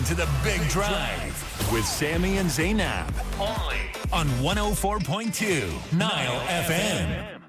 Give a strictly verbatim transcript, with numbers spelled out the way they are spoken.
to the Big Drive with Sammy and Zainab. Only on one oh four point two Nile F M.